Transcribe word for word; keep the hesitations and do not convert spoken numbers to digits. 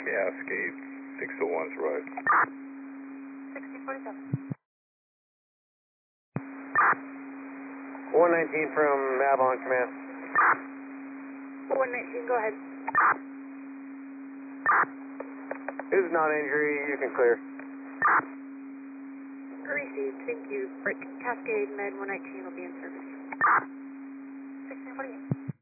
Cascade, six oh one's right. sixty forty-seven. one nineteen from Avalon Command. one nineteen, go ahead. This is non-injury, you can clear. Received, thank you. Break Cascade, Med one nineteen will be in service. sixteen forty-eight.